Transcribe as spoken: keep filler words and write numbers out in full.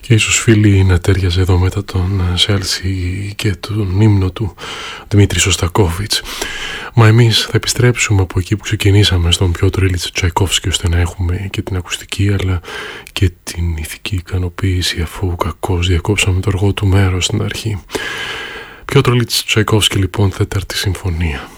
Και ίσως φίλοι να τέριαζε εδώ μετά τον Σέλσι και τον ύμνο του Δημήτρη Σωστακόβιτς. Μα εμείς θα επιστρέψουμε από εκεί που ξεκινήσαμε, στον Πιότρ Ήλιτς Τσαϊκόφσκι, ώστε να έχουμε και την ακουστική αλλά και την ηθική ικανοποίηση, αφού κακώς διακόψαμε το αργό του μέρος στην αρχή. Πιότρ Ήλιτς Τσαϊκόφσκι λοιπόν, τέταρτη συμφωνία.